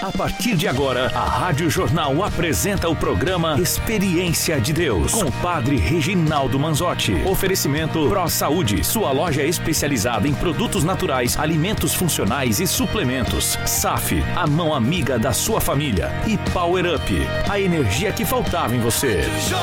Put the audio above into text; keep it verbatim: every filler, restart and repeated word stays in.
A partir de agora, a Rádio Jornal apresenta o programa Experiência de Deus, com o Padre Reginaldo Manzotti. Oferecimento Pro Saúde, sua loja especializada em produtos naturais, alimentos funcionais e suplementos. S A F, a mão amiga da sua família. E Power Up, a energia que faltava em você.